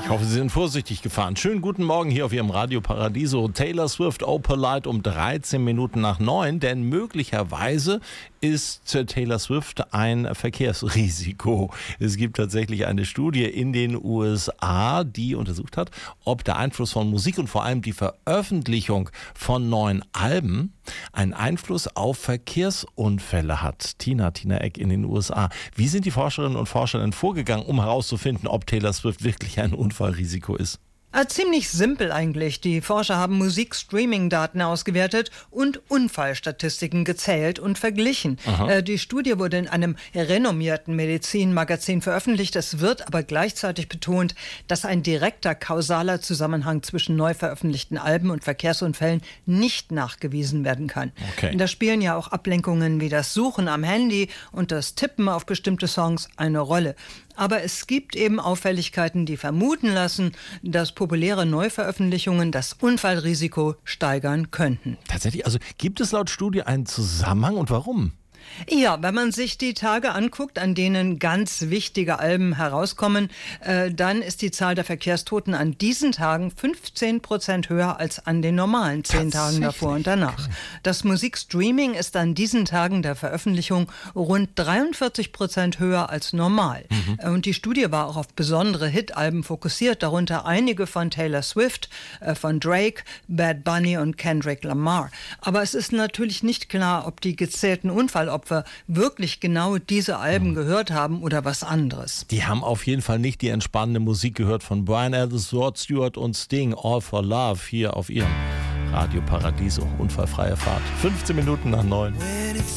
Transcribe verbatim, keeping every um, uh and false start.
Ich hoffe, Sie sind vorsichtig gefahren. Schönen guten Morgen hier auf Ihrem Radio Paradiso. Taylor Swift, Oh Polite um dreizehn Minuten nach neun, denn möglicherweise ist Taylor Swift ein Verkehrsrisiko. Es gibt tatsächlich eine Studie in den U S A, die untersucht hat, ob der Einfluss von Musik und vor allem die Veröffentlichung von neuen Alben einen Einfluss auf Verkehrsunfälle hat. Tina, Tina Eck in den U S A. Wie sind die Forscherinnen und Forscher denn vorgegangen, um herauszufinden, ob Taylor Swift wirklich ein Unfallrisiko ist? Äh, ziemlich simpel eigentlich. Die Forscher haben Musik-Streaming-Daten ausgewertet und Unfallstatistiken gezählt und verglichen. Äh, die Studie wurde in einem renommierten Medizinmagazin veröffentlicht. Es wird aber gleichzeitig betont, dass ein direkter kausaler Zusammenhang zwischen neu veröffentlichten Alben und Verkehrsunfällen nicht nachgewiesen werden kann. Okay. Da spielen ja auch Ablenkungen wie das Suchen am Handy und das Tippen auf bestimmte Songs eine Rolle. Aber es gibt eben Auffälligkeiten, die vermuten lassen, dass populäre Neuveröffentlichungen das Unfallrisiko steigern könnten. Tatsächlich, also gibt es laut Studie einen Zusammenhang und warum? Ja, wenn man sich die Tage anguckt, an denen ganz wichtige Alben herauskommen, äh, dann ist die Zahl der Verkehrstoten an diesen Tagen fünfzehn Prozent höher als an den normalen zehn Tagen davor und danach. Okay. Das Musikstreaming ist an diesen Tagen der Veröffentlichung rund dreiundvierzig Prozent höher als normal. Mhm. Und die Studie war auch auf besondere Hitalben fokussiert, darunter einige von Taylor Swift, äh, von Drake, Bad Bunny und Kendrick Lamar. Aber es ist natürlich nicht klar, ob die gezählten Unfallopfer wirklich genau diese Alben gehört haben oder was anderes. Die haben auf jeden Fall nicht die entspannende Musik gehört von Bryan Adams, Rod Stewart und Sting. All for Love hier auf Ihrem Radio Paradiso. Unfallfreie Fahrt. fünfzehn Minuten nach neun.